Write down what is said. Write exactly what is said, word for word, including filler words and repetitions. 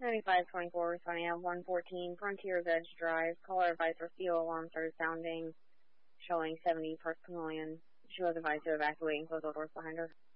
ninety-five twenty-four, responding at one fourteen Frontier Veg Drive. Caller advised for fuel alarm started sounding, showing seventy parts per million. She was advised to evacuate and close the doors behind her.